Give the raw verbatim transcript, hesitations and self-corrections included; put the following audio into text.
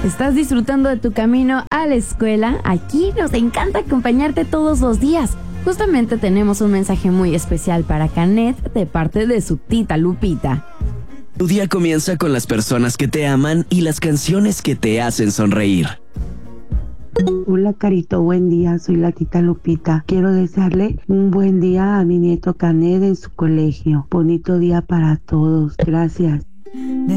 ¿Estás disfrutando de tu camino a la escuela? Aquí nos encanta acompañarte todos los días. Justamente tenemos un mensaje muy especial para Canet de parte de su tita Lupita. Tu día comienza con las personas que te aman y las canciones que te hacen sonreír. Hola Carito, buen día, soy la tita Lupita. Quiero desearle un buen día a mi nieto Canet en su colegio. Bonito día para todos, gracias.